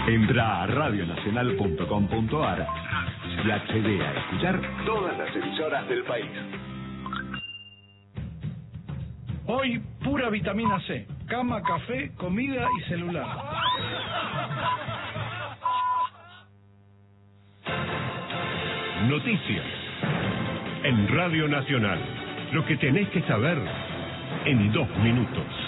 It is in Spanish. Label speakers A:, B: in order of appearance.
A: Entra a radionacional.com.ar y accede a escuchar todas las emisoras del país.
B: Hoy, pura vitamina C. Cama, café, comida y celular.
C: Noticias. En Radio Nacional. Lo que tenés que saber en 2 minutos.